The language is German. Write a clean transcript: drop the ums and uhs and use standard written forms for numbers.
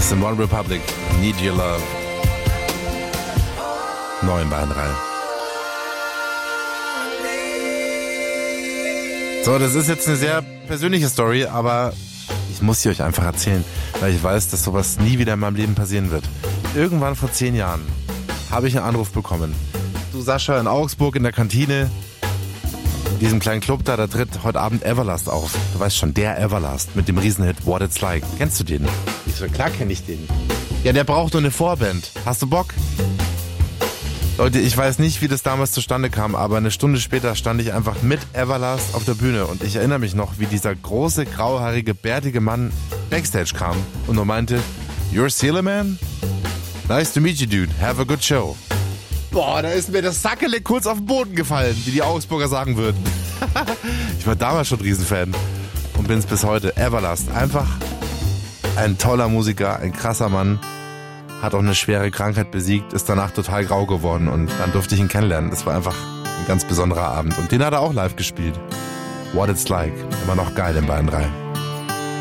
Das sind One Republic, Need Your Love. Neu in Bayern 3. So, das ist jetzt eine sehr persönliche Story, aber ich muss sie euch einfach erzählen, weil ich weiß, dass sowas nie wieder in meinem Leben passieren wird. Irgendwann vor 10 Jahren habe ich einen Anruf bekommen. Du Sascha, in Augsburg in der Kantine, in diesem kleinen Club da tritt heute Abend Everlast auf. Du weißt schon, der Everlast mit dem Riesenhit What It's Like. Kennst du den? Ich so, klar kenne ich den. Ja, der braucht nur eine Vorband. Hast du Bock? Leute, ich weiß nicht, wie das damals zustande kam, aber eine Stunde später stand ich einfach mit Everlast auf der Bühne und ich erinnere mich noch, wie dieser große, grauhaarige, bärtige Mann Backstage kam und nur meinte, You're Sealer Man? Nice to meet you, dude. Have a good show. Boah, da ist mir das Sackele kurz auf den Boden gefallen, wie die Augsburger sagen würden. Ich war damals schon Riesenfan und bin es bis heute. Everlast, einfach ein toller Musiker, ein krasser Mann. Hat auch eine schwere Krankheit besiegt, ist danach total grau geworden und dann durfte ich ihn kennenlernen. Das war einfach ein ganz besonderer Abend. Und den hat er auch live gespielt. What It's Like. Immer noch geil in Bayern 3.